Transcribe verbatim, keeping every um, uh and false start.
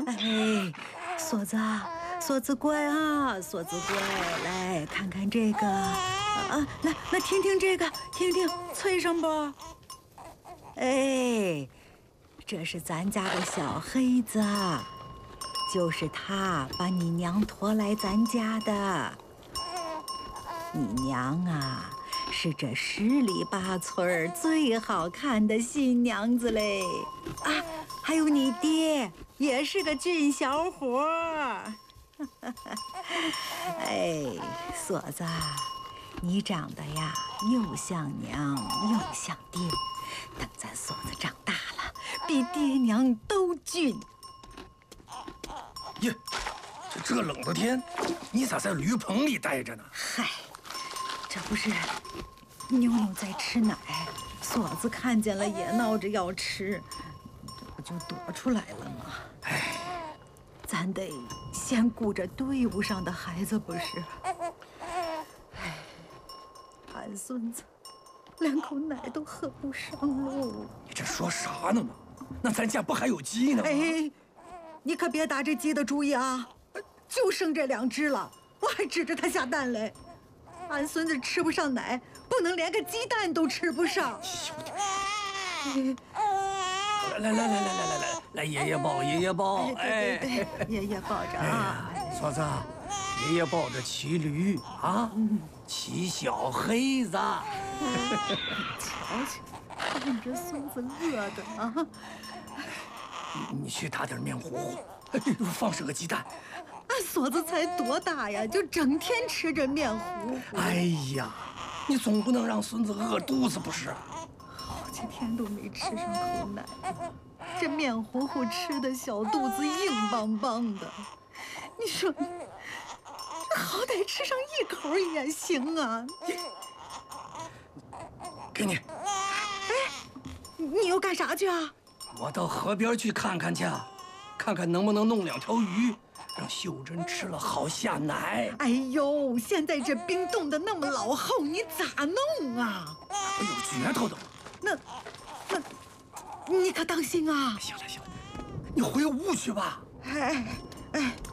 哎，锁子，锁子乖啊，锁子乖，来看看这个啊，来来听听这个，听听脆声不？哎，这是咱家的小黑子，就是他把你娘拖来咱家的。你娘啊，是这十里八村最好看的新娘子嘞！啊，还有你爹也是个俊小伙儿。哎，锁子，你长得呀又像娘又像爹，等咱锁子长大了，比爹娘都俊。 耶，这这冷的天，你咋在驴棚里待着呢？ 嗨，这不是妞妞在吃奶，锁子看见了也闹着要吃，这不就躲出来了吗？ 哎， 咱得先顾着队伍上的孩子，不是？哎，俺孙子连口奶都喝不上喽。 你这说啥呢嘛？那咱家不还有鸡呢吗？ 哎，你可别打这鸡的主意啊！就剩这两只了，我还指着它下蛋嘞。俺孙子吃不上奶，不能连个鸡蛋都吃不上。 来来来来来来来来，爷爷抱，爷爷抱， 哎，对对，爷爷抱着啊。 锁子，爷爷抱着骑驴啊，骑小黑子。 瞧瞧，看这孙子饿的啊！ 你去打点面糊糊，放上个鸡蛋。 俺锁子才多大呀，就整天吃着面糊糊。 哎呀，你总不能让孙子饿肚子不是？ 好几天都没吃上口奶，这面糊糊吃的小肚子硬邦邦的。你说，这好歹吃上一口也行啊！ 给你。 哎，你又干啥去啊？ 我到河边去看看去，看看能不能弄两条鱼，让秀珍吃了好下奶。 哎呦，现在这冰冻得那么老厚，你咋弄啊？ 我有诀头的嘛。 那，那，你可当心啊！ 行了行了，你回屋去吧。 哎哎。